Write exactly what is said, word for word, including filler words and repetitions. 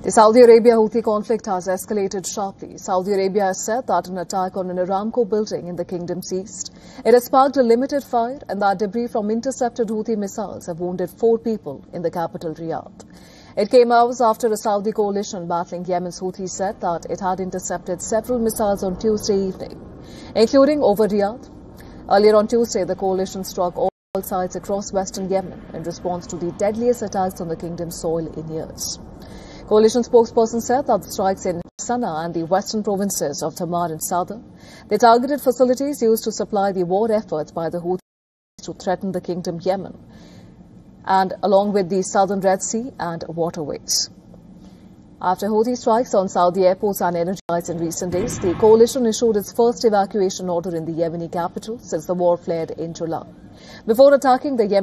The Saudi Arabia-Houthi conflict has escalated sharply. Saudi Arabia has said that an attack on an Aramco building in the kingdom ceased. It has sparked a limited fire and that debris from intercepted Houthi missiles have wounded four people in the capital Riyadh. It came hours after a Saudi coalition battling Yemen's Houthis said that it had intercepted several missiles on Tuesday evening, including over Riyadh. Earlier on Tuesday, the coalition struck all sides across western Yemen in response to the deadliest attacks on the kingdom's soil in years. Coalition spokesperson said that the strikes in Sana'a and the western provinces of Tamar and Sadr, they targeted facilities used to supply the war efforts by the Houthis to threaten the kingdom Yemen, and along with the southern Red Sea and waterways. After Houthi strikes on Saudi airports and energy sites in recent days, the coalition issued its first evacuation order in the Yemeni capital since the war flared in July. Before attacking the Yemen